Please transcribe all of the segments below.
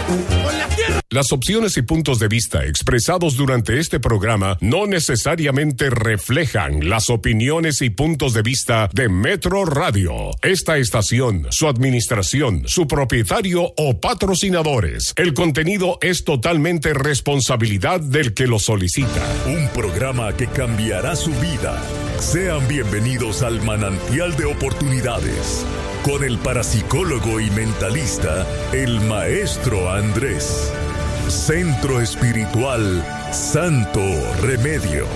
Las opciones y puntos de vista expresados durante este programa no necesariamente reflejan las opiniones y puntos de vista de Metro Radio, esta estación, su administración, su propietario o patrocinadores. El contenido es totalmente responsabilidad del que lo solicita. Un programa que cambiará su vida. Sean bienvenidos al manantial de oportunidades con el parapsicólogo y mentalista, el maestro Andrés. Centro Espiritual Santo Remedio.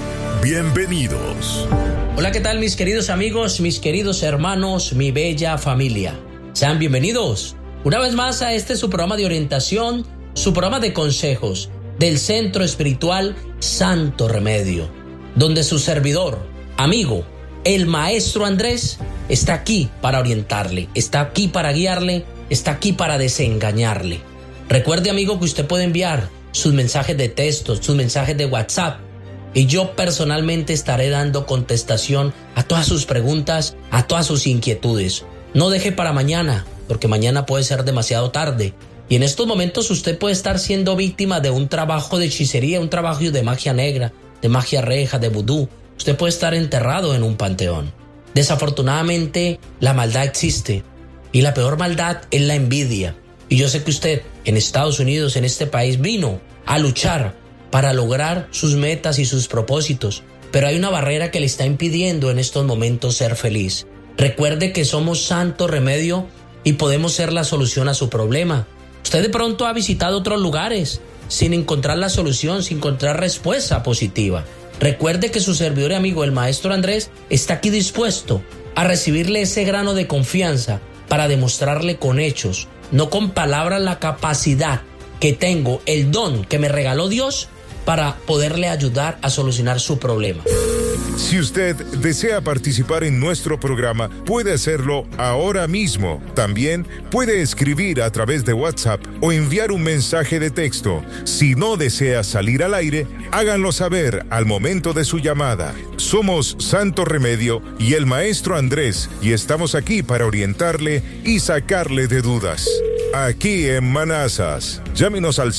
Bienvenidos. Hola, ¿qué tal mis queridos amigos, mis queridos hermanos, mi bella familia? Sean bienvenidos una vez más a este su programa de orientación, su programa de consejos del Centro Espiritual Santo Remedio, donde su servidor, amigo, el maestro Andrés, está aquí para orientarle, está aquí para guiarle, está aquí para desengañarle. Recuerde, amigo, que usted puede enviar sus mensajes de texto, sus mensajes de WhatsApp, y yo personalmente estaré dando contestación a todas sus preguntas, a todas sus inquietudes. No deje para mañana, porque mañana puede ser demasiado tarde. Y en estos momentos usted puede estar siendo víctima de un trabajo de hechicería, un trabajo de magia negra, de magia reja, de vudú. Usted puede estar enterrado en un panteón. Desafortunadamente, la maldad existe. Y la peor maldad es la envidia. Y yo sé que usted, en Estados Unidos, en este país, vino a luchar para lograr sus metas y sus propósitos. Pero hay una barrera que le está impidiendo en estos momentos ser feliz. Recuerde que somos Santo Remedio y podemos ser la solución a su problema. Usted de pronto ha visitado otros lugares sin encontrar la solución, sin encontrar respuesta positiva. Recuerde que su servidor y amigo, el maestro Andrés, está aquí dispuesto a recibirle ese grano de confianza para demostrarle con hechos, no con palabras, la capacidad que tengo, el don que me regaló Dios para poderle ayudar a solucionar su problema. Si usted desea participar en nuestro programa, puede hacerlo ahora mismo. También puede escribir a través de WhatsApp o enviar un mensaje de texto. Si no desea salir al aire, háganlo saber al momento de su llamada. Somos Santo Remedio y el maestro Andrés, y estamos aquí para orientarle y sacarle de dudas. Aquí en Manassas, llámenos al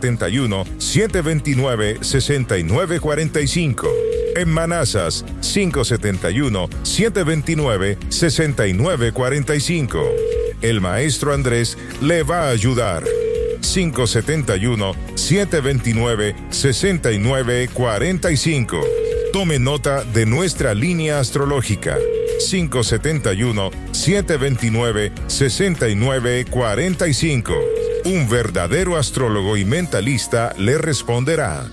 571-729-6945. En Manassas, 571-729-6945. El maestro Andrés le va a ayudar. 571-729-6945. Tome nota de nuestra línea astrológica. 571-729-6945. Un verdadero astrólogo y mentalista le responderá.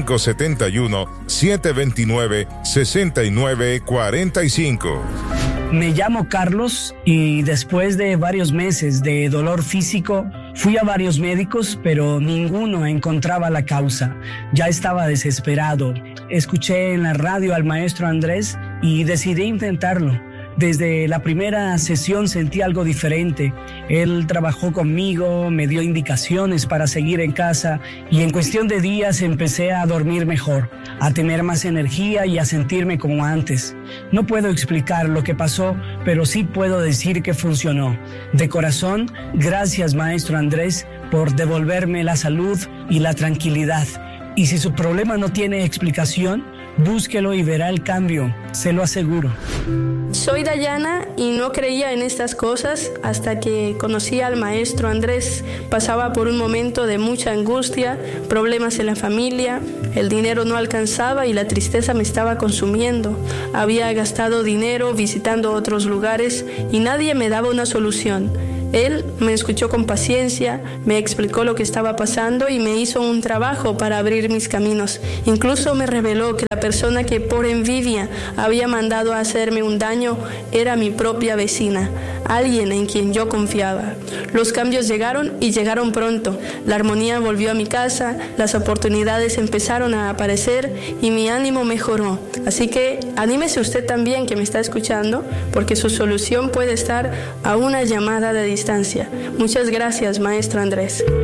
571-729-6945. Me llamo Carlos y después de varios meses de dolor físico, fui a varios médicos, pero ninguno encontraba la causa. Ya estaba desesperado. Escuché en la radio al maestro Andrés y decidí intentarlo. Desde la primera sesión sentí algo diferente. Él trabajó conmigo, me dio indicaciones para seguir en casa y en cuestión de días empecé a dormir mejor, a tener más energía y a sentirme como antes. No puedo explicar lo que pasó, pero sí puedo decir que funcionó. De corazón, gracias maestro Andrés por devolverme la salud y la tranquilidad. Y si su problema no tiene explicación, búsquelo y verá el cambio, se lo aseguro. Soy Dayana y no creía en estas cosas hasta que conocí al maestro Andrés. Pasaba por un momento de mucha angustia, problemas en la familia, el dinero no alcanzaba y la tristeza me estaba consumiendo. Había gastado dinero visitando otros lugares y nadie me daba una solución. Él me escuchó con paciencia, me explicó lo que estaba pasando y me hizo un trabajo para abrir mis caminos. Incluso me reveló que la persona que por envidia había mandado a hacerme un daño era mi propia vecina, alguien en quien yo confiaba. Los cambios llegaron y llegaron pronto. La armonía volvió a mi casa, las oportunidades empezaron a aparecer y mi ánimo mejoró. Así que anímese usted también que me está escuchando, porque su solución puede estar a una llamada de distancia. Muchas gracias, maestro Andrés.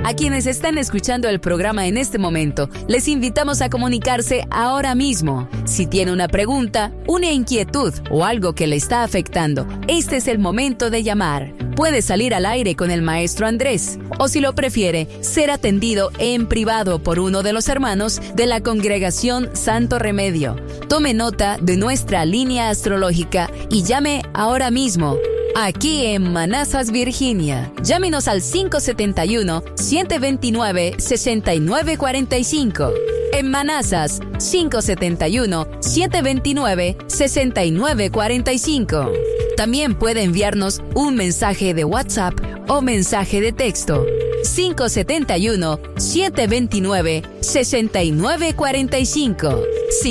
A quienes están escuchando el programa en este momento, les invitamos a comunicarse ahora mismo. Si tiene una pregunta, una inquietud o algo que le está afectando, este es el momento de llamar. Puede salir al aire con el maestro Andrés, o si lo prefiere, ser atendido en privado por uno de los hermanos de la congregación Santo Remedio. Tome nota de nuestra línea astrológica y llame ahora mismo. Aquí en Manassas, Virginia. Llámenos al 571-729-6945. En Manassas, 571-729-6945. También puede enviarnos un mensaje de WhatsApp o mensaje de texto. 571-729-6945.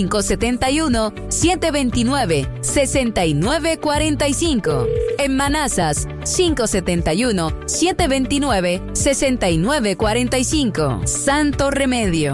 571-729-6945. En Manassas, 571-729-6945. Santo Remedio.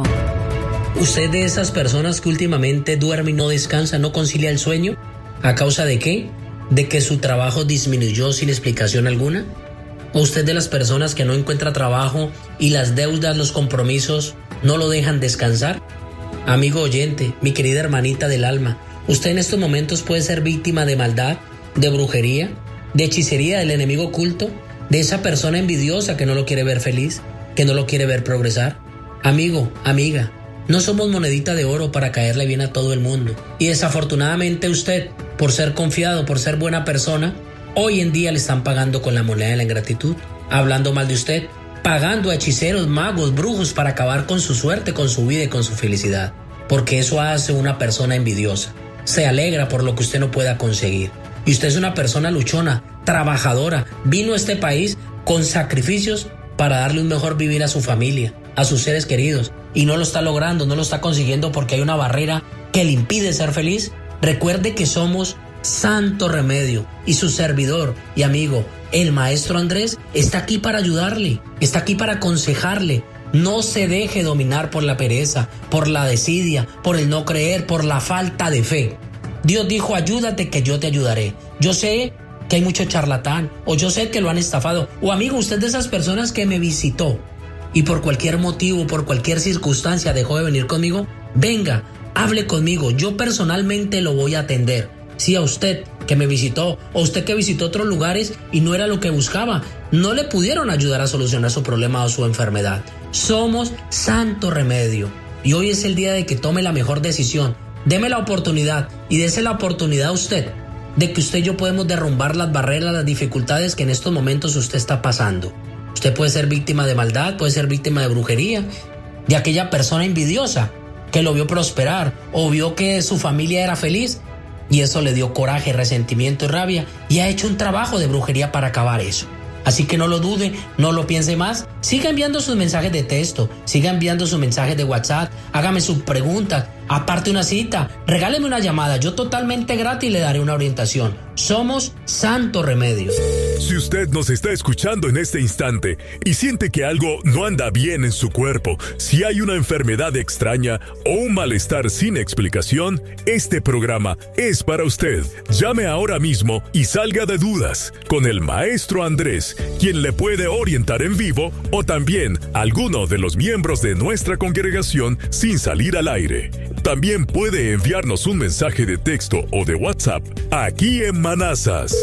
¿Usted de esas personas que últimamente duerme y no descansa, no concilia el sueño? ¿A causa de qué? ¿De que su trabajo disminuyó sin explicación alguna? ¿O usted de las personas que no encuentra trabajo y las deudas, los compromisos no lo dejan descansar? Amigo oyente, mi querida hermanita del alma, usted en estos momentos puede ser víctima de maldad, de brujería, de hechicería del enemigo oculto, de esa persona envidiosa que no lo quiere ver feliz, que no lo quiere ver progresar. Amigo, amiga, no somos monedita de oro para caerle bien a todo el mundo. Y desafortunadamente usted, por ser confiado, por ser buena persona, hoy en día le están pagando con la moneda de la ingratitud, hablando mal de usted, pagando a hechiceros, magos, brujos para acabar con su suerte, con su vida y con su felicidad. Porque eso hace una persona envidiosa. Se alegra por lo que usted no pueda conseguir. Y usted es una persona luchona, trabajadora, vino a este país con sacrificios para darle un mejor vivir a su familia, a sus seres queridos, y no lo está logrando, no lo está consiguiendo porque hay una barrera que le impide ser feliz. Recuerde que somos Santo Remedio y su servidor y amigo, el maestro Andrés, está aquí para ayudarle, está aquí para aconsejarle. No se deje dominar por la pereza, por la desidia, por el no creer, por la falta de fe. Dios dijo, ayúdate que yo te ayudaré. Yo sé que hay mucho charlatán, o yo sé que lo han estafado, o amigo, usted de esas personas que me visitó y por cualquier motivo, por cualquier circunstancia dejó de venir conmigo, venga, hable conmigo, yo personalmente lo voy a atender. Si a usted que me visitó, o usted que visitó otros lugares y no era lo que buscaba, no le pudieron ayudar a solucionar su problema o su enfermedad. Somos Santo Remedio y hoy es el día de que tome la mejor decisión. Deme la oportunidad y dese la oportunidad a usted de que usted y yo podemos derrumbar las barreras, las dificultades que en estos momentos usted está pasando. Usted puede ser víctima de maldad, puede ser víctima de brujería, de aquella persona envidiosa que lo vio prosperar o vio que su familia era feliz y eso le dio coraje, resentimiento y rabia y ha hecho un trabajo de brujería para acabar eso. Así que no lo dude, no lo piense más. Siga enviando sus mensajes de texto, siga enviando sus mensajes de WhatsApp, hágame sus preguntas, aparte una cita, regáleme una llamada, yo totalmente gratis le daré una orientación. Somos Santo Remedio. Si usted nos está escuchando en este instante y siente que algo no anda bien en su cuerpo, si hay una enfermedad extraña o un malestar sin explicación, este programa es para usted. Llame ahora mismo y salga de dudas con el maestro Andrés, quien le puede orientar en vivo, o también alguno de los miembros de nuestra congregación sin salir al aire. También puede enviarnos un mensaje de texto o de WhatsApp aquí en Manassas.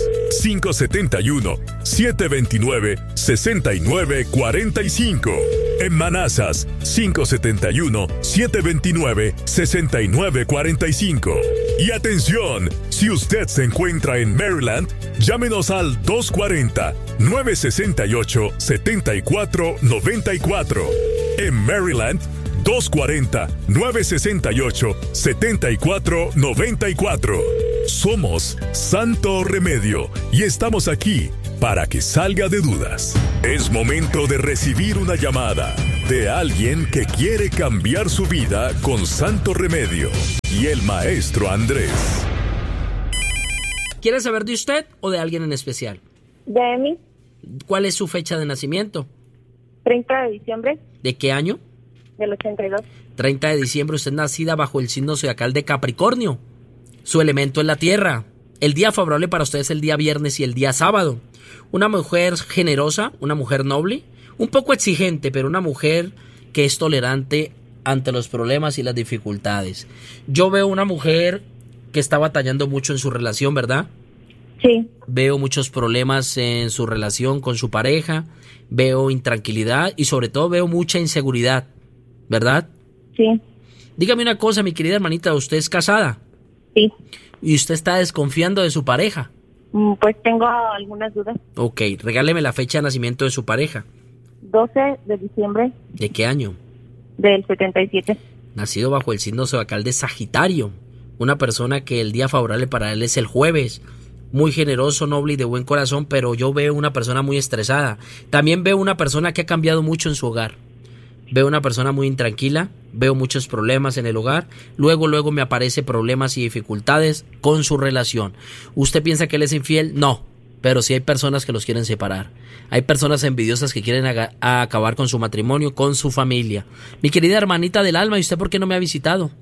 571-729-6945. En Manassas, 571-729-6945. Y atención, si usted se encuentra en Maryland, llámenos al 240-968-7494. En Maryland, 240-968-7494. Somos Santo Remedio y estamos aquí para que salga de dudas. Es momento de recibir una llamada de alguien que quiere cambiar su vida con Santo Remedio y el maestro Andrés. ¿Quiere saber de usted o de alguien en especial? De mí. ¿Cuál es su fecha de nacimiento? 30 de diciembre. ¿De qué año? Del 82. 30 de diciembre, usted nacida bajo el signo zodiacal de Capricornio. Su elemento es la tierra. El día favorable para usted es el día viernes y el día sábado. Una mujer generosa, una mujer noble, un poco exigente, pero una mujer que es tolerante ante los problemas y las dificultades. Yo veo una mujer que está batallando mucho en su relación, ¿verdad? Sí. Veo muchos problemas en su relación con su pareja, veo intranquilidad y sobre todo veo mucha inseguridad, ¿verdad? Sí. Dígame una cosa, mi querida hermanita, ¿usted es casada? Sí. ¿Y usted está desconfiando de su pareja? Pues tengo algunas dudas. Ok, regáleme la fecha de nacimiento de su pareja. 12 de diciembre ¿De qué año? del 77. Nacido bajo el signo zodiacal de Sagitario. Una persona que el día favorable para él es el jueves. Muy generoso, noble y de buen corazón, pero yo veo una persona muy estresada. También veo una persona que ha cambiado mucho en su hogar. Veo una persona muy intranquila, veo muchos problemas en el hogar, luego me aparecen problemas y dificultades con su relación. ¿Usted piensa que él es infiel? No, pero sí hay personas que los quieren separar. Hay personas envidiosas que quieren acabar con su matrimonio, con su familia. Mi querida hermanita del alma, ¿y usted por qué no me ha visitado?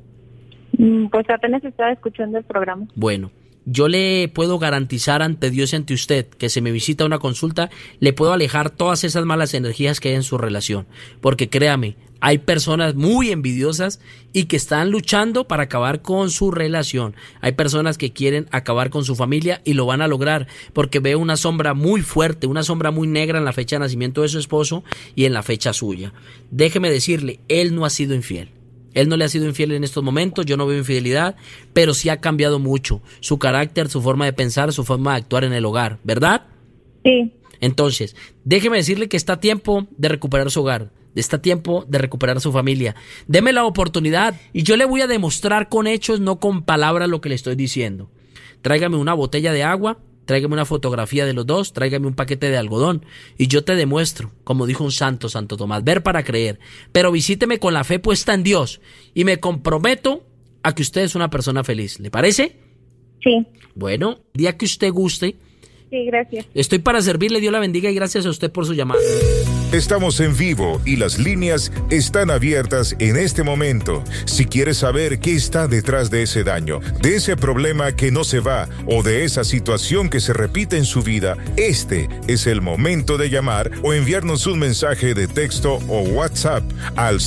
Pues apenas estaba escuchando el programa. Bueno, yo le puedo garantizar ante Dios y ante usted que si me visita una consulta, le puedo alejar todas esas malas energías que hay en su relación. Porque créame, hay personas muy envidiosas y que están luchando para acabar con su relación. Hay personas que quieren acabar con su familia y lo van a lograr porque veo una sombra muy fuerte, una sombra muy negra en la fecha de nacimiento de su esposo y en la fecha suya. Déjeme decirle, él no ha sido infiel. Él no le ha sido infiel en estos momentos, yo no veo infidelidad, pero sí ha cambiado mucho su carácter, su forma de pensar, su forma de actuar en el hogar, ¿verdad? Sí. Entonces, déjeme decirle que está a tiempo de recuperar su hogar, está a tiempo de recuperar su familia. Deme la oportunidad y yo le voy a demostrar con hechos, no con palabras lo que le estoy diciendo. Tráigame una botella de agua, tráigame una fotografía de los dos, tráigame un paquete de algodón y yo te demuestro, como dijo un santo, Santo Tomás, ver para creer. Pero visíteme con la fe puesta en Dios y me comprometo a que usted es una persona feliz. ¿Le parece? Sí. Bueno, el día que usted guste. Sí, gracias. Estoy para servirle, Dios la bendiga y gracias a usted por su llamada. Estamos en vivo y las líneas están abiertas en este momento. Si quieres saber qué está detrás de ese daño, de ese problema que no se va o de esa situación que se repite en su vida, este es el momento de llamar o enviarnos un mensaje de texto o WhatsApp al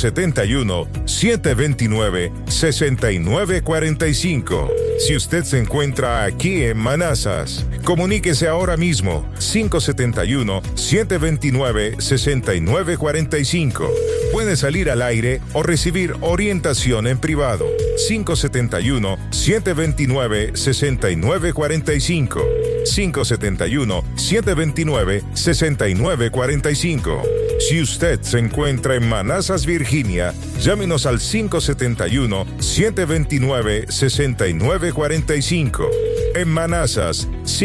571-729-6945. Si usted se encuentra aquí en Manassas, comuníquese ahora mismo 571-729-6945. Puede salir al aire o recibir orientación en privado. 571-729-6945. 571-729-6945. Si usted se encuentra en Manassas, Virginia, llámenos al 571-729-6945. En Manassas,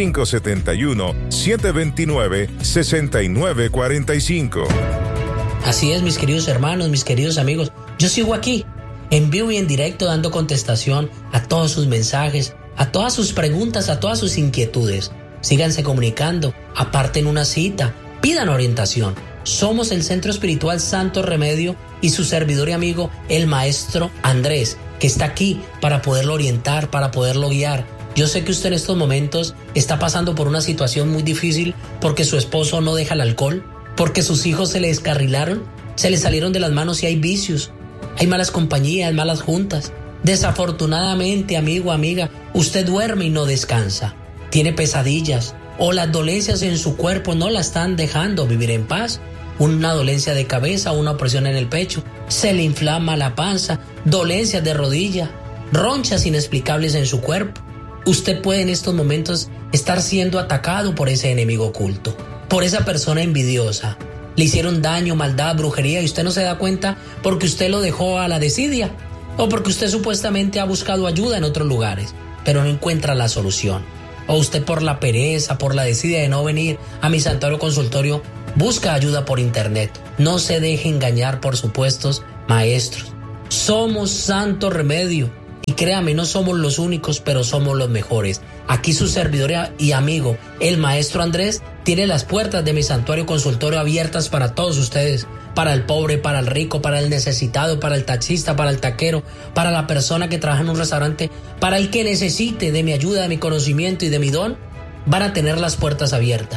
571-729-6945. Así es, mis queridos hermanos, mis queridos amigos. Yo sigo aquí, en vivo y en directo, dando contestación a todos sus mensajes, a todas sus preguntas, a todas sus inquietudes. Síganse comunicando, aparten una cita, pidan orientación. Somos el Centro Espiritual Santo Remedio y su servidor y amigo, el Maestro Andrés, que está aquí para poderlo orientar, para poderlo guiar. Yo sé que usted en estos momentos está pasando por una situación muy difícil porque su esposo no deja el alcohol, porque sus hijos se le descarrilaron, se le salieron de las manos y hay vicios, hay malas compañías, malas juntas. Desafortunadamente, amigo, amiga, usted duerme y no descansa, tiene pesadillas o las dolencias en su cuerpo no la están dejando vivir en paz. Una dolencia de cabeza, una opresión en el pecho, se le inflama la panza, dolencias de rodilla, ronchas inexplicables en su cuerpo. Usted puede en estos momentos estar siendo atacado por ese enemigo oculto, por esa persona envidiosa. Le hicieron daño, maldad, brujería y usted no se da cuenta porque usted lo dejó a la desidia o porque usted supuestamente ha buscado ayuda en otros lugares, pero no encuentra la solución. O usted por la pereza, por la desidia de no venir a mi santuario consultorio, busca ayuda por internet. No se deje engañar por supuestos maestros. Somos Santo Remedio. Y créame, no somos los únicos, pero somos los mejores. Aquí su servidor y amigo, el Maestro Andrés, tiene las puertas de mi santuario consultorio abiertas para todos ustedes. Para el pobre, para el rico, para el necesitado, para el taxista, para el taquero, para la persona que trabaja en un restaurante, para el que necesite de mi ayuda, de mi conocimiento y de mi don, van a tener las puertas abiertas.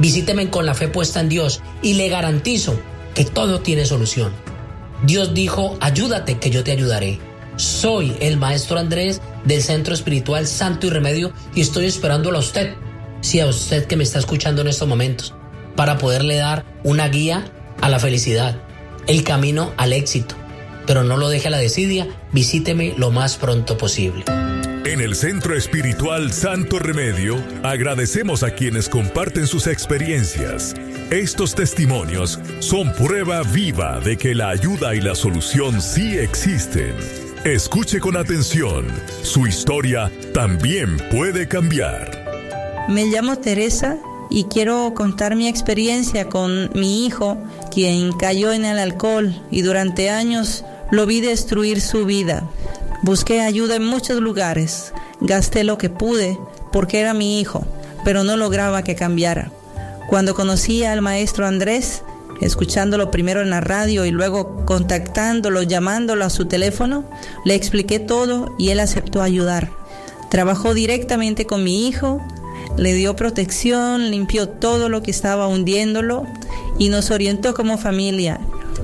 Visíteme con la fe puesta en Dios y le garantizo que todo tiene solución. Dios dijo, ayúdate que yo te ayudaré. Soy el maestro Andrés del Centro Espiritual Santo y Remedio y estoy esperándolo a usted, sí, a usted que me está escuchando en estos momentos, para poderle dar una guía a la felicidad, el camino al éxito. Pero no lo deje a la desidia, visíteme lo más pronto posible. En el Centro Espiritual Santo Remedio, agradecemos a quienes comparten sus experiencias. Estos testimonios son prueba viva de que la ayuda y la solución sí existen. Escuche con atención, su historia también puede cambiar. Me llamo Teresa y quiero contar mi experiencia con mi hijo, quien cayó en el alcohol y durante años lo vi destruir su vida. Busqué ayuda en muchos lugares, gasté lo que pude porque era mi hijo, pero no lograba que cambiara. Cuando conocí al maestro Andrés, escuchándolo primero en la radio y luego contactándolo, llamándolo a su teléfono, le expliqué todo y él aceptó ayudar. Trabajó directamente con mi hijo, le dio protección, limpió todo lo que estaba hundiéndolo y nos orientó como familia.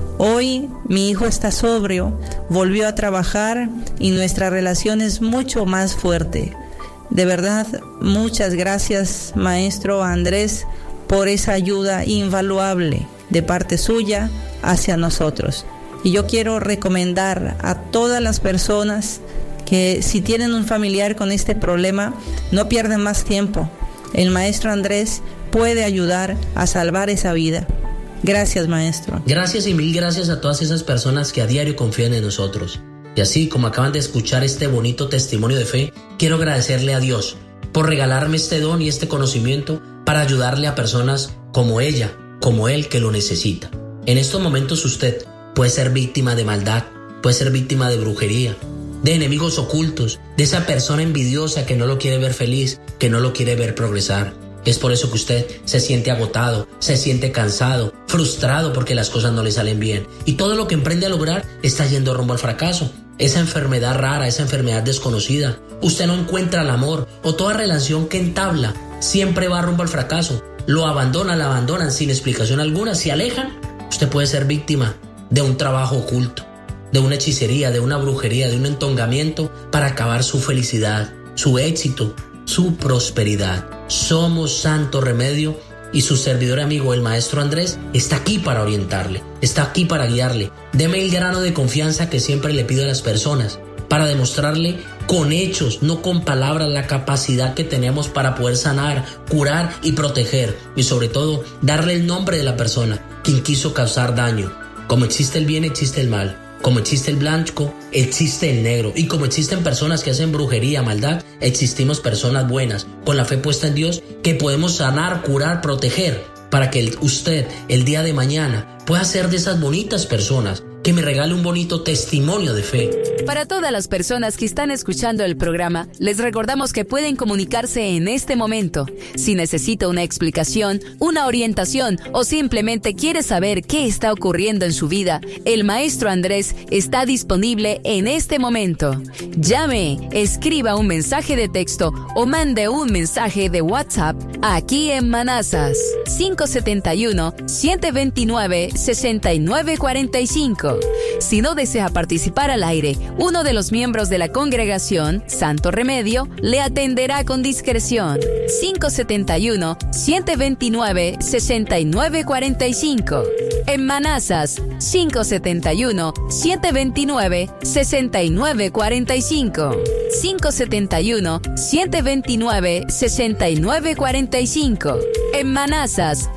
Hoy mi hijo está sobrio, volvió a trabajar y nuestra relación es mucho más fuerte. De verdad, muchas gracias, maestro Andrés, por esa ayuda invaluable de parte suya hacia nosotros. Y yo quiero recomendar a todas las personas que si tienen un familiar con este problema, no pierdan más tiempo. El maestro Andrés puede ayudar a salvar esa vida. Gracias, maestro. Gracias y mil gracias a todas esas personas que a diario confían en nosotros. Y así como acaban de escuchar este bonito testimonio de fe, quiero agradecerle a Dios por regalarme este don y este conocimiento para ayudarle a personas como ella, como él que lo necesita. En estos momentos usted puede ser víctima de maldad, puede ser víctima de brujería, de enemigos ocultos, de esa persona envidiosa que no lo quiere ver feliz, que no lo quiere ver progresar. Es por eso que usted se siente agotado, se siente cansado, frustrado porque las cosas no le salen bien. Y todo lo que emprende a lograr está yendo rumbo al fracaso. Esa enfermedad rara, esa enfermedad desconocida. Usted no encuentra el amor o toda relación que entabla siempre va rumbo al fracaso. Lo abandonan, la abandonan sin explicación alguna, se alejan. Usted puede ser víctima de un trabajo oculto, de una hechicería, de una brujería, de un entongamiento para acabar su felicidad, su éxito, su prosperidad. Somos Santo Remedio y su servidor amigo, el maestro Andrés, está aquí para orientarle, está aquí para guiarle. Deme el grano de confianza que siempre le pido a las personas para demostrarle con hechos, no con palabras, la capacidad que tenemos para poder sanar, curar y proteger. Y sobre todo, darle el nombre de la persona quien quiso causar daño. Como existe el bien, existe el mal. Como existe el blanco, existe el negro. Y como existen personas que hacen brujería, maldad, existimos personas buenas, con la fe puesta en Dios, que podemos sanar, curar, proteger, para que usted, el día de mañana, pueda ser de esas bonitas personas que me regale un bonito testimonio de fe. Para todas las personas que están escuchando el programa, les recordamos que pueden comunicarse en este momento. Si necesita una explicación, una orientación o simplemente quiere saber qué está ocurriendo en su vida, el maestro Andrés está disponible en este momento. Llame, escriba un mensaje de texto o mande un mensaje de WhatsApp aquí en Manassas. 571-729-6945. Si no desea participar al aire, uno de los miembros de la congregación, Santo Remedio, le atenderá con discreción. 571-729-6945. En Manassas, 571-729-6945. 571-729-6945. En Manassas,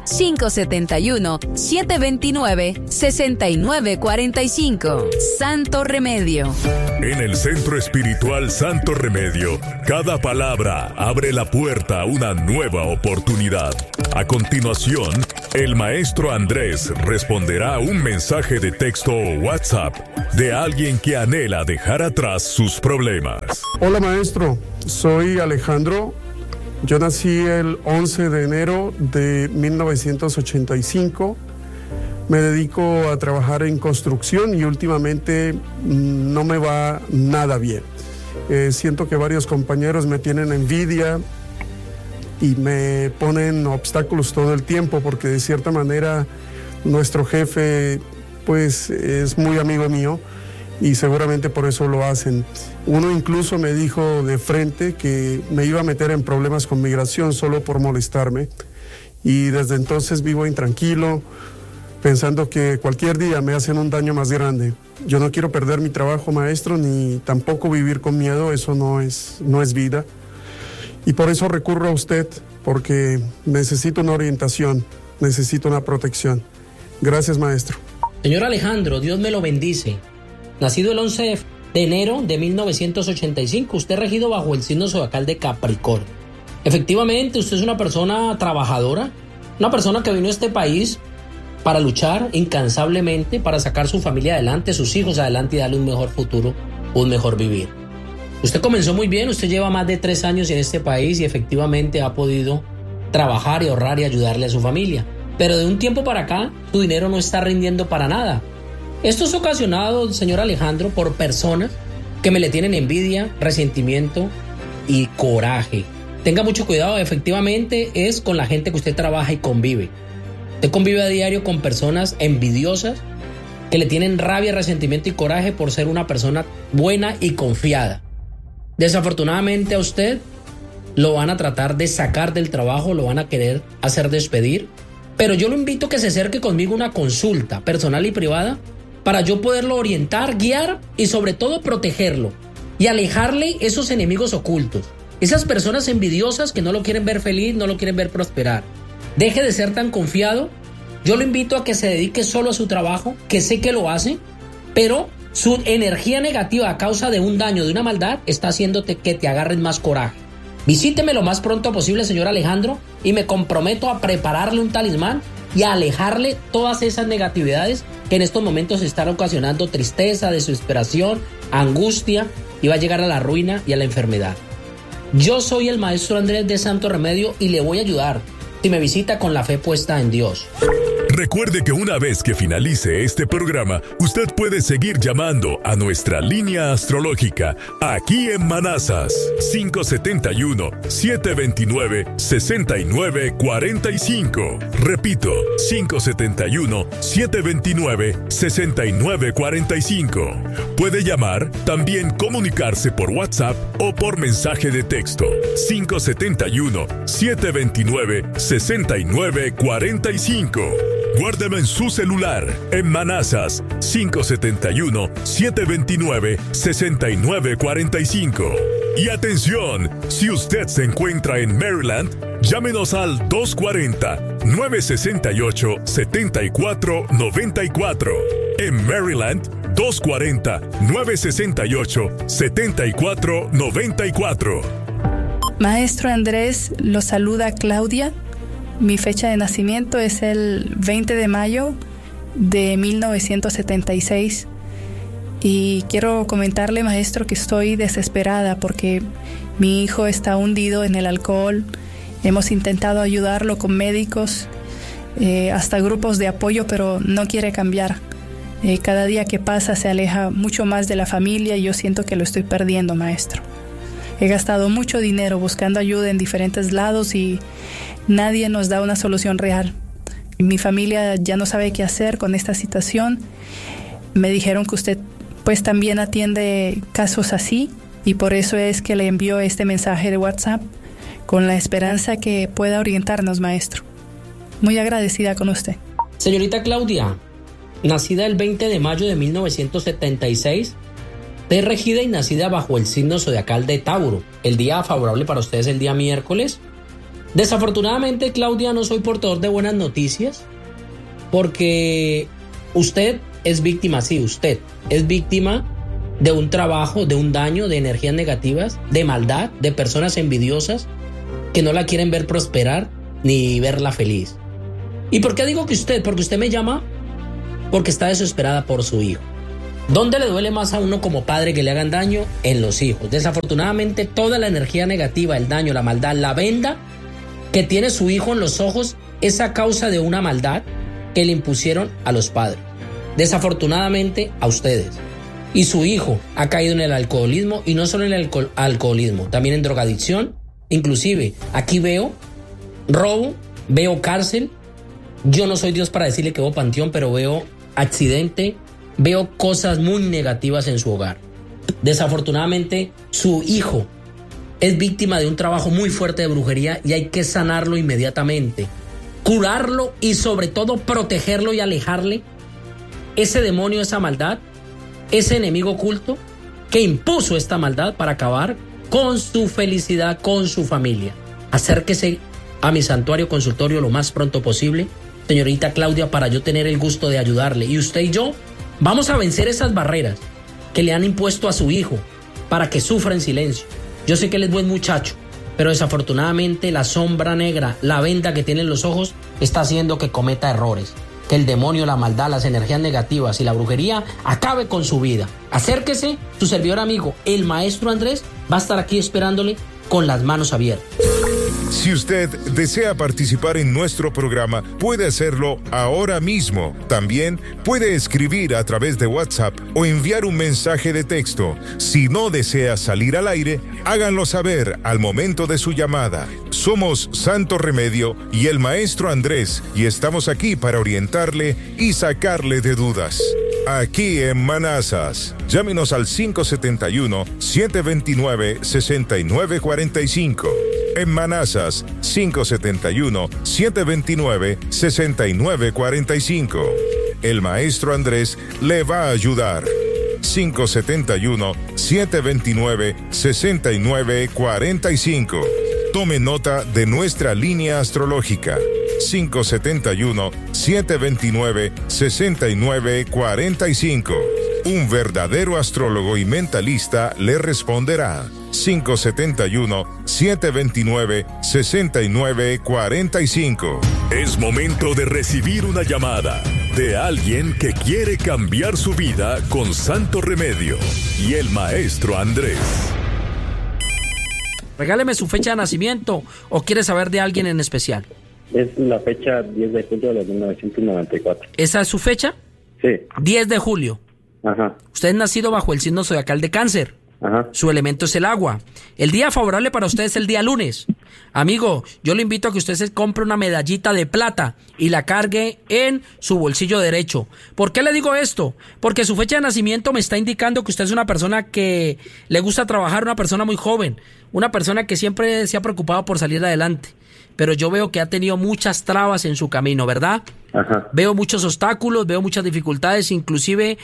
571-729-6945. Santo Remedio. En el Centro Espiritual Santo Remedio, cada palabra abre la puerta a una nueva oportunidad. A continuación, el maestro Andrés responderá a un mensaje de texto o WhatsApp de alguien que anhela dejar atrás sus problemas. Hola maestro, soy Alejandro. Yo nací el 11 de enero de 1985. Me dedico a trabajar en construcción y últimamente no me va nada bien. Siento que varios compañeros me tienen envidia y me ponen obstáculos todo el tiempo porque de cierta manera nuestro jefe pues es muy amigo mío y seguramente por eso lo hacen. Uno incluso me dijo de frente que me iba a meter en problemas con migración solo por molestarme y desde entonces vivo intranquilo pensando que cualquier día me hacen un daño más grande. Yo no quiero perder mi trabajo, maestro, ni tampoco vivir con miedo, eso no es vida. Y por eso recurro a usted, porque necesito una orientación, necesito una protección. Gracias, maestro. Señor Alejandro, Dios me lo bendice. Nacido el 11 de enero de 1985, usted regido bajo el signo zodiacal de Capricornio. Efectivamente, usted es una persona trabajadora, una persona que vino a este país para luchar incansablemente, para sacar su familia adelante, sus hijos adelante y darle un mejor futuro, un mejor vivir. Usted comenzó muy bien, usted lleva más de 3 años en este país y efectivamente ha podido trabajar y ahorrar y ayudarle a su familia. Pero de un tiempo para acá, su dinero no está rindiendo para nada. Esto es ocasionado, señor Alejandro, por personas que me le tienen envidia, resentimiento y coraje. Tenga mucho cuidado, efectivamente es con la gente que usted trabaja y convive. Usted convive a diario con personas envidiosas que le tienen rabia, resentimiento y coraje por ser una persona buena y confiada. Desafortunadamente a usted lo van a tratar de sacar del trabajo, lo van a querer hacer despedir, pero yo lo invito a que se acerque conmigo a una consulta personal y privada para yo poderlo orientar, guiar y sobre todo protegerlo y alejarle esos enemigos ocultos, esas personas envidiosas que no lo quieren ver feliz, no lo quieren ver prosperar. Deje de ser tan confiado. Yo lo invito a que se dedique solo a su trabajo, que sé que lo hace, pero su energía negativa a causa de un daño, de una maldad, está haciéndote que te agarres más coraje. Visíteme lo más pronto posible, señor Alejandro, y me comprometo a prepararle un talismán y a alejarle todas esas negatividades que en estos momentos están ocasionando tristeza, desesperación, angustia y va a llegar a la ruina y a la enfermedad. Yo soy el maestro Andrés de Santo Remedio y le voy a ayudar si me visita con la fe puesta en Dios. Recuerde que una vez que finalice este programa, usted puede seguir llamando a nuestra línea astrológica aquí en Manassas, 571-729-6945. Repito, 571-729-6945. Puede llamar, también comunicarse por WhatsApp o por mensaje de texto. 571-729-6945. Guárdeme en su celular, en Manassas, 571-729-6945. Y atención, si usted se encuentra en Maryland, llámenos al 240-968-7494. En Maryland, 240-968-7494. Maestro Andrés, lo saluda Claudia. Mi fecha de nacimiento es el 20 de mayo de 1976 y quiero comentarle, maestro, que estoy desesperada porque mi hijo está hundido en el alcohol. Hemos intentado ayudarlo con médicos, hasta grupos de apoyo, pero no quiere cambiar. Cada día que pasa se aleja mucho más de la familia y yo siento que lo estoy perdiendo, maestro. He gastado mucho dinero buscando ayuda en diferentes lados y nadie nos da una solución real. Mi familia ya no sabe qué hacer con esta situación. Me dijeron que usted pues también atiende casos así y por eso es que le envío este mensaje de WhatsApp con la esperanza que pueda orientarnos, maestro. Muy agradecida con usted. Señorita Claudia, nacida el 20 de mayo de 1976, es regida y nacida bajo el signo zodiacal de Tauro. El día favorable para usted es el día miércoles. Desafortunadamente, Claudia, no soy portador de buenas noticias porque usted es víctima, sí, usted es víctima de un trabajo, de un daño, de energías negativas, de maldad, de personas envidiosas que no la quieren ver prosperar ni verla feliz. ¿Y por qué digo que usted? Porque usted me llama porque está desesperada por su hijo. ¿Dónde le duele más a uno como padre que le hagan daño? En los hijos. Desafortunadamente, toda la energía negativa, el daño, la maldad, la venda que tiene su hijo en los ojos es a causa de una maldad que le impusieron a los padres. Desafortunadamente, a ustedes. Y su hijo ha caído en el alcoholismo, y no solo en el alcoholismo, también en drogadicción. Inclusive, aquí veo robo, veo cárcel. Yo no soy Dios para decirle que veo panteón, pero veo accidente, veo cosas muy negativas en su hogar. Desafortunadamente, su hijo es víctima de un trabajo muy fuerte de brujería y hay que sanarlo inmediatamente, curarlo y sobre todo protegerlo y alejarle ese demonio, esa maldad, ese enemigo oculto que impuso esta maldad para acabar con su felicidad, con su familia. Acérquese a mi santuario consultorio lo más pronto posible, señorita Claudia, para yo tener el gusto de ayudarle. Y usted y yo vamos a vencer esas barreras que le han impuesto a su hijo para que sufra en silencio. Yo sé que él es buen muchacho, pero desafortunadamente la sombra negra, la venda que tiene en los ojos, está haciendo que cometa errores. Que el demonio, la maldad, las energías negativas y la brujería acabe con su vida. Acérquese, su servidor amigo, el maestro Andrés, va a estar aquí esperándole con las manos abiertas. Si usted desea participar en nuestro programa, puede hacerlo ahora mismo. También puede escribir a través de WhatsApp o enviar un mensaje de texto. Si no desea salir al aire, háganlo saber al momento de su llamada. Somos Santo Remedio y el Maestro Andrés, y estamos aquí para orientarle y sacarle de dudas. Aquí en Manassas, llámenos al 571-729-6945. En Manassas, 571-729-6945. El Maestro Andrés le va a ayudar. 571-729-6945. Tome nota de nuestra línea astrológica. 571-729-6945. Un verdadero astrólogo y mentalista le responderá. 571-729-6945. Es momento de recibir una llamada de alguien que quiere cambiar su vida con Santo Remedio y el Maestro Andrés. Regáleme su fecha de nacimiento o quiere saber de alguien en especial. Es la fecha 10 de julio de 1994. ¿Esa es su fecha? Sí. 10 de julio. Ajá. Usted es nacido bajo el signo zodiacal de Cáncer. Ajá. Su elemento es el agua. El día favorable para usted es el día lunes. Amigo, yo le invito a que usted se compre una medallita de plata y la cargue en su bolsillo derecho. ¿Por qué le digo esto? Porque su fecha de nacimiento me está indicando que usted es una persona que le gusta trabajar, una persona muy joven, una persona que siempre se ha preocupado por salir adelante. Pero yo veo que ha tenido muchas trabas en su camino, ¿verdad? Ajá. Veo muchos obstáculos, veo muchas dificultades, inclusive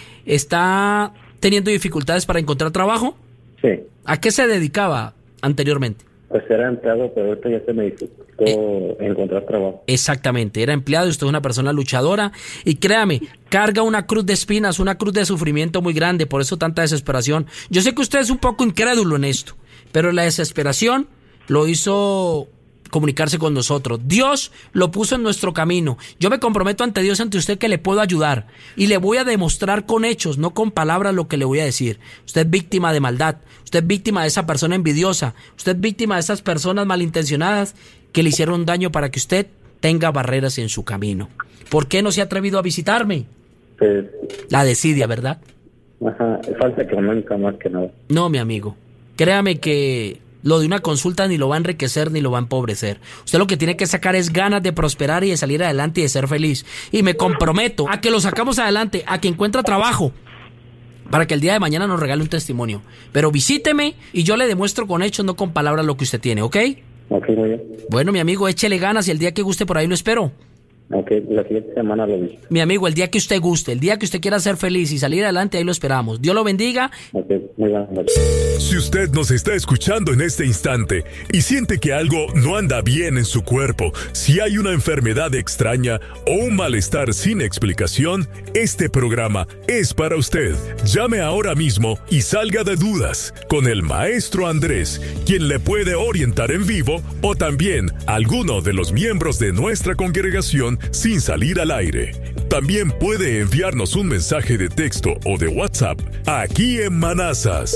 está teniendo dificultades para encontrar trabajo. Sí. ¿A qué se dedicaba anteriormente? Pues era empleado, pero ahorita ya se me dificultó encontrar trabajo. Exactamente, era empleado y usted es una persona luchadora. Y créame, carga una cruz de espinas, una cruz de sufrimiento muy grande, por eso tanta desesperación. Yo sé que usted es un poco incrédulo en esto, pero la desesperación lo hizo comunicarse con nosotros. Dios lo puso en nuestro camino. Yo me comprometo ante Dios, ante usted, que le puedo ayudar y le voy a demostrar con hechos, no con palabras, lo que le voy a decir. Usted es víctima de maldad, usted es víctima de esa persona envidiosa, usted es víctima de esas personas malintencionadas que le hicieron daño para que usted tenga barreras en su camino. ¿Por qué no se ha atrevido a visitarme? Pues, la desidia, ¿verdad? Ajá, falta económica más que nada. No, mi amigo, créame que lo de una consulta ni lo va a enriquecer ni lo va a empobrecer. Usted lo que tiene que sacar es ganas de prosperar y de salir adelante y de ser feliz. Y me comprometo a que lo sacamos adelante, a que encuentre trabajo, para que el día de mañana nos regale un testimonio. Pero visíteme y yo le demuestro con hechos, no con palabras, lo que usted tiene, ¿ok? Ok, muy bien. Bueno, mi amigo, échele ganas y el día que guste por ahí lo espero. Ok, la siguiente semana lo visito. Mi amigo, el día que usted guste, el día que usted quiera ser feliz y salir adelante, ahí lo esperamos. Dios lo bendiga. Ok, muy bien. Si usted nos está escuchando en este instante y siente que algo no anda bien en su cuerpo, si hay una enfermedad extraña o un malestar sin explicación, este programa es para usted. Llame ahora mismo y salga de dudas con el Maestro Andrés, quien le puede orientar en vivo, o también alguno de los miembros de nuestra congregación sin salir al aire. También puede enviarnos un mensaje de texto o de WhatsApp aquí en Manassas.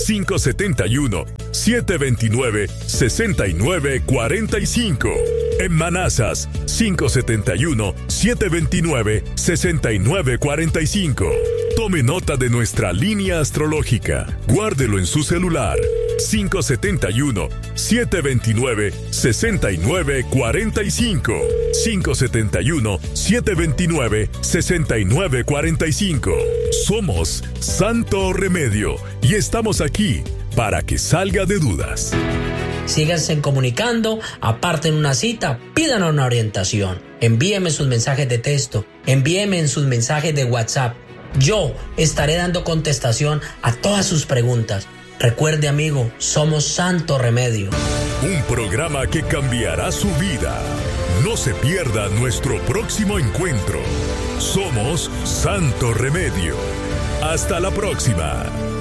571-729-6945. En Manassas, 571-729-6945. Tome nota de nuestra línea astrológica. Guárdelo en su celular. 571-729-6945. 571-729-6945. Somos Santo Remedio y estamos aquí para que salga de dudas. Síganse comunicando, aparten una cita, pidan una orientación. Envíenme sus mensajes de texto, envíenme en sus mensajes de WhatsApp. Yo estaré dando contestación a todas sus preguntas. Recuerde, amigo, somos Santo Remedio. Un programa que cambiará su vida. No se pierda nuestro próximo encuentro. Somos Santo Remedio. Hasta la próxima.